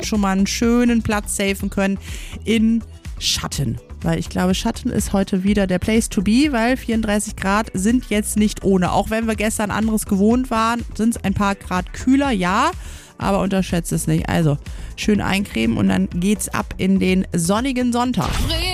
schon mal einen schönen Platz safen können in Schatten. Weil ich glaube, Schatten ist heute wieder der Place to be, weil 34 Grad sind jetzt nicht ohne. Auch wenn wir gestern anderes gewohnt waren, sind es ein paar Grad kühler, ja, aber unterschätzt es nicht. Also schön eincremen und dann geht's ab in den sonnigen Sonntag.